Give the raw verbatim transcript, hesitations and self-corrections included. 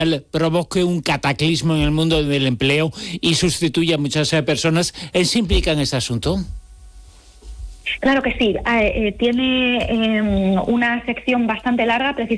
provoque un cataclismo en el mundo del empleo y sustituya a muchas eh, personas. ¿Él se implica en este asunto? Claro que sí. Eh, eh, tiene eh, una sección bastante larga precisamente